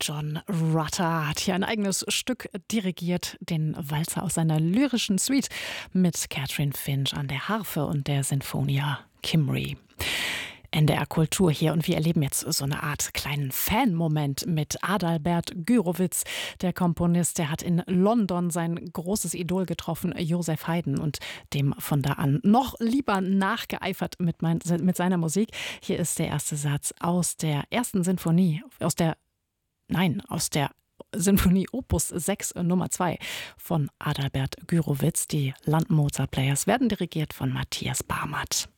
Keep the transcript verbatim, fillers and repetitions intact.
John Rutter hat hier ein eigenes Stück dirigiert, den Walzer aus seiner lyrischen Suite mit Catherine Finch an der Harfe und der Sinfonia Cymru. N D R Kultur hier und wir erleben jetzt so eine Art kleinen Fan-Moment mit Adalbert Gürowitz. Der Komponist, der hat in London sein großes Idol getroffen, Joseph Haydn, und dem von da an noch lieber nachgeeifert mit, mein, mit seiner Musik. Hier ist der erste Satz aus der ersten Sinfonie, aus der, nein, aus der Sinfonie Opus sechs Nummer zwei von Adalbert Gürowitz. Die Landmozart Players werden dirigiert von Matthias Barmert.